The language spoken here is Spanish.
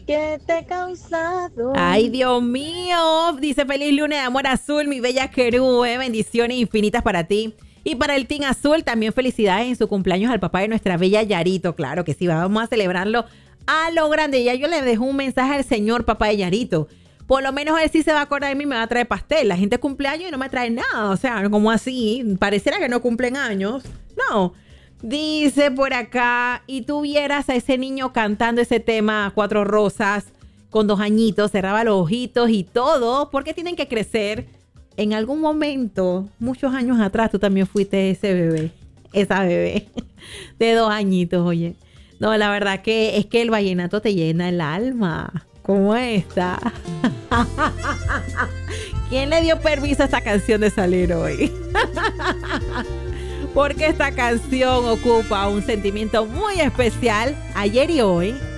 que te he causado. Ay, Dios mío. Dice: feliz lunes de amor azul, mi bella querú. Bendiciones infinitas para ti. Y para el Team Azul, también felicidades en su cumpleaños al papá de nuestra bella Yarito. Claro que sí, vamos a celebrarlo a lo grande. Ya yo le dejo un mensaje al señor papá de Yarito. Por lo menos él sí se va a acordar de mí y me va a traer pastel. La gente cumpleaños y no me trae nada. O sea, como así. Pareciera que no cumplen años. No. Dice por acá: y tú vieras a ese niño cantando ese tema Cuatro Rosas con 2 añitos, cerraba los ojitos y todo, porque tienen que crecer. En algún momento, muchos años atrás, tú también fuiste ese bebé, esa bebé de 2 añitos, oye. No, la verdad que es que el vallenato te llena el alma. ¿Cómo está? ¿Quién le dio permiso a esta canción de salir hoy? Porque esta canción ocupa un sentimiento muy especial ayer y hoy.